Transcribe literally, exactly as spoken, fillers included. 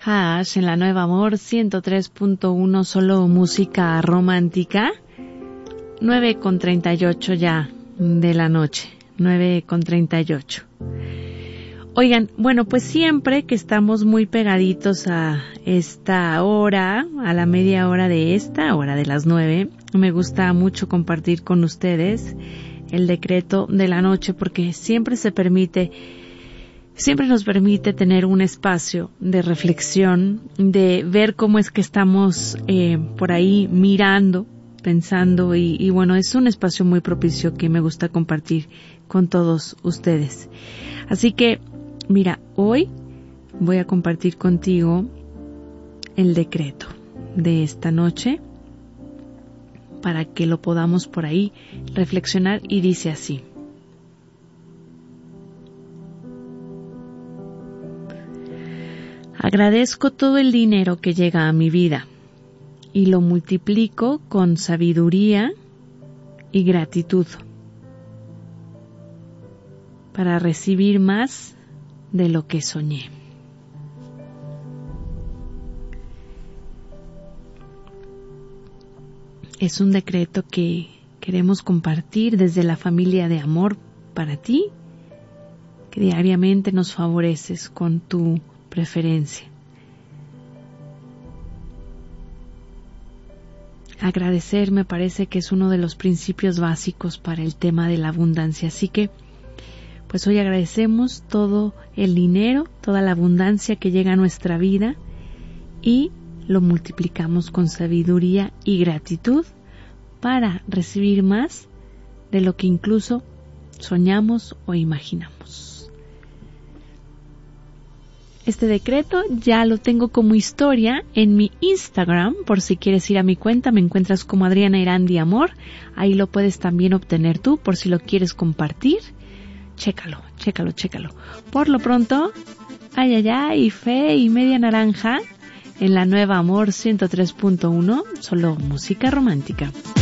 Hash en la Nueva Amor ciento tres punto uno, solo música romántica. nueve con treinta y ocho ya de la noche. nueve con treinta y ocho. Oigan, bueno, pues siempre que estamos muy pegaditos a esta hora, a la media hora de esta hora de las nueve, me gusta mucho compartir con ustedes el decreto de la noche, porque siempre se permite, siempre nos permite tener un espacio de reflexión, de ver cómo es que estamos eh, por ahí mirando, pensando y, y bueno, es un espacio muy propicio que me gusta compartir con todos ustedes. Así que, mira, hoy voy a compartir contigo el decreto de esta noche para que lo podamos por ahí reflexionar, y dice así: agradezco todo el dinero que llega a mi vida y lo multiplico con sabiduría y gratitud para recibir más de lo que soñé. Es un decreto que queremos compartir desde la familia de amor para ti, que diariamente nos favoreces con tu preferencia. Agradecer me parece que es uno de los principios básicos para el tema de la abundancia, así que pues hoy agradecemos todo el dinero, toda la abundancia que llega a nuestra vida y lo multiplicamos con sabiduría y gratitud para recibir más de lo que incluso soñamos o imaginamos. Este decreto ya lo tengo como historia en mi Instagram, por si quieres ir a mi cuenta, me encuentras como Adriana Irandi Amor, ahí lo puedes también obtener tú por si lo quieres compartir. Chécalo, chécalo, chécalo. Por lo pronto, ay, ay, ay, fe y media naranja en la Nueva Amor ciento tres punto uno, solo música romántica.